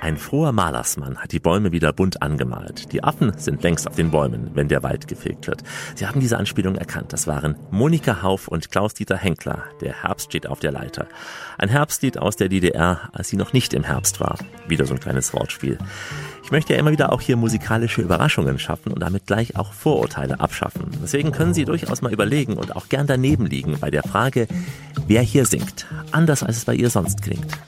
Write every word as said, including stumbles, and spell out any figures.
Ein froher Malersmann hat die Bäume wieder bunt angemalt. Die Affen sind längst auf den Bäumen, wenn der Wald gefegt wird. Sie haben diese Anspielung erkannt. Das waren Monika Hauff und Klaus-Dieter Henkler. Der Herbst steht auf der Leiter. Ein Herbstlied aus der D D R, als sie noch nicht im Herbst war. Wieder so ein kleines Wortspiel. Ich möchte ja immer wieder auch hier musikalische Überraschungen schaffen und damit gleich auch Vorurteile abschaffen. Deswegen können Sie durchaus mal überlegen und auch gern daneben liegen bei der Frage, wer hier singt. Anders als es bei ihr sonst klingt.